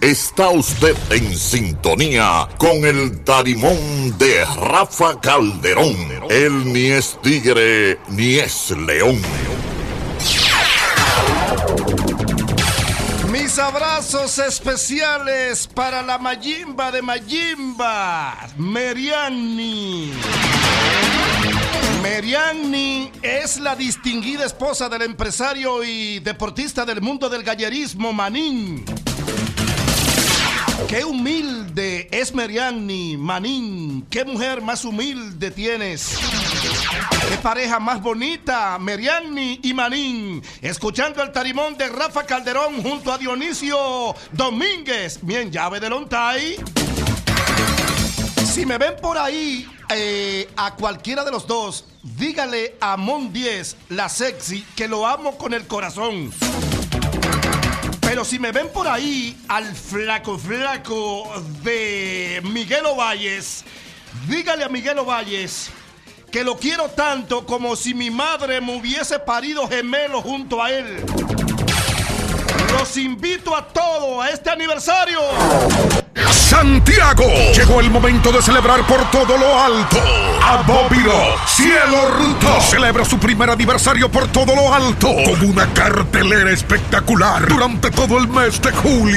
Está usted en sintonía con el tarimón de Rafa Calderón. Él ni es tigre ni es león. Mis abrazos especiales para la Mayimba de Mayimba, Meriani. Meriani es la distinguida esposa del empresario y deportista del mundo del gallerismo, Manín. Qué humilde es Meriani, Manín. Qué mujer más humilde tienes. Qué pareja más bonita, Meriani y Manín. Escuchando el tarimón de Rafa Calderón junto a Dionisio Domínguez. Bien, llave del Ontay. Si me ven por ahí a cualquiera de los dos, dígale a Mon 10, la sexy, que lo amo con el corazón. Pero si me ven por ahí al flaco de Miguel Ovalles, dígale a Miguel Ovalles que lo quiero tanto como si mi madre me hubiese parido gemelo junto a él. Los invito a todos a este aniversario. Santiago, llegó el momento de celebrar por todo lo alto. Abóbiro, Cielo Ruto celebra su primer aniversario por todo lo alto con una cartelera espectacular durante todo el mes de julio.